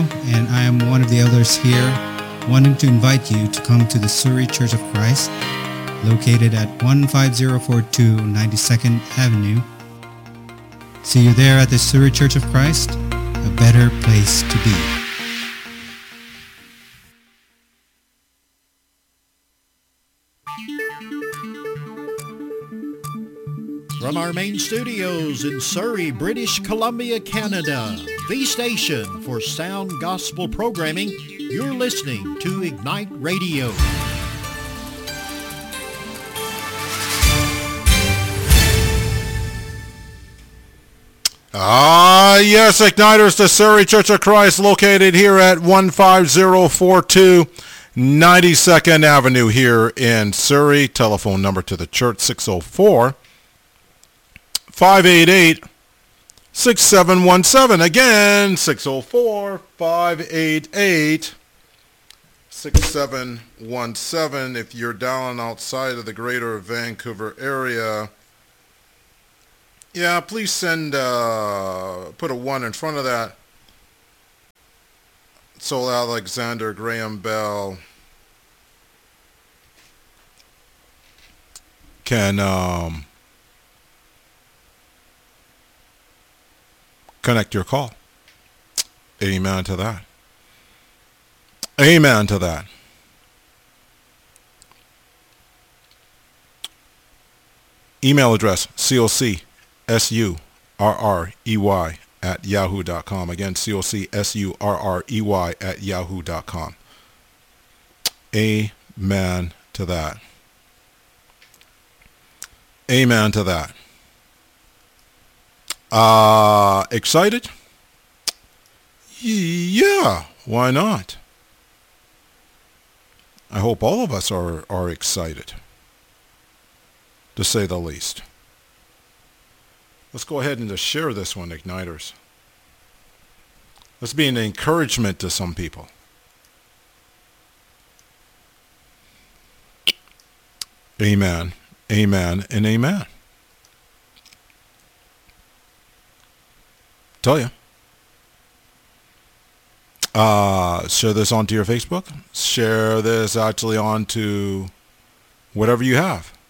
and I am one of the elders here, wanting to invite you to come to the Surrey Church of Christ, located at 15042 92nd Avenue. See you there at the Surrey Church of Christ, a better place to be. From our main studios in Surrey, British Columbia, Canada, the station for sound gospel programming, you're listening to Ignite Radio. Yes, Igniters, the Surrey Church of Christ, located here at 15042 92nd Avenue here in Surrey. Telephone number to the church, 604-588-6717. Again, 604-588-6717. If you're down outside of the greater Vancouver area, yeah, please send, put a 1 in front of that, so Alexander Graham Bell can connect your call. Amen to that. Amen to that. Email address, COCSURREY@yahoo.com. Again, COCSURREY@yahoo.com. Amen to that. Amen to that. Excited? Yeah, why not? I hope all of us are excited, to say the least. Let's go ahead and just share this one, Igniters. Let's be an encouragement to some people. Amen, amen, and amen. Tell you. Share this onto your Facebook. Share this actually onto whatever you have.